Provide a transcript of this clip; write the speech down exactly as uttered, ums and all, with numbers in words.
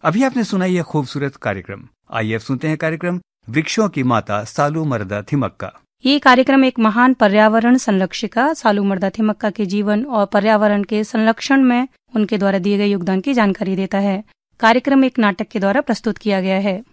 अभी आपने सुना यह खूबसूरत कार्यक्रम। आइए अब सुनते हैं कार्यक्रम वृक्षों की माता सालूमरदा थिमक्का। ये कार्यक्रम एक महान पर्यावरण संरक्षिका सालूमरदा थिमक्का के जीवन और पर्यावरण के संरक्षण में उनके द्वारा दिए गए योगदान की जानकारी देता है। कार्यक्रम एक नाटक के द्वारा प्रस्तुत किया गया है।